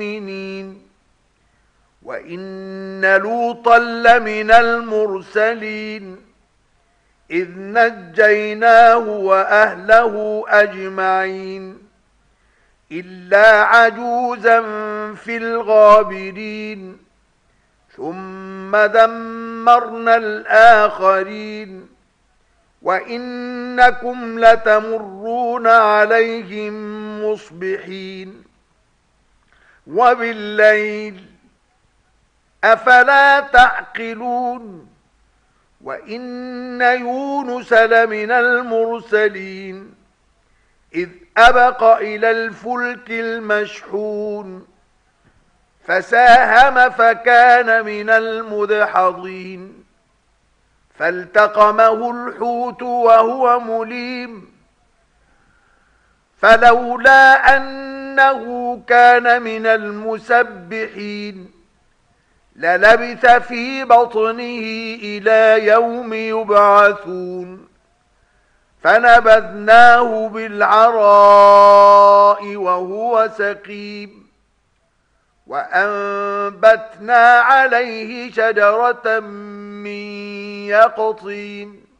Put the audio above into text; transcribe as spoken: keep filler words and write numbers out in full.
المؤمنين. وإن لوطا لمن المرسلين إذ نجيناه وأهله أجمعين إلا عجوزا في الغابرين ثم دمرنا الآخرين وإنكم لتمرون عليهم مصبحين وبالليل أفلا تعقلون. وإن يونس لمن المرسلين إذ أبق إلى الفلك المشحون فساهم فكان من المدحضين فالتقمه الحوت وهو مليم فلولا أنه كان من المسبحين للبث في بطنه إلى يوم يبعثون فنبذناه بالعراء وهو سقيم وأنبتنا عليه شجرة من يقطين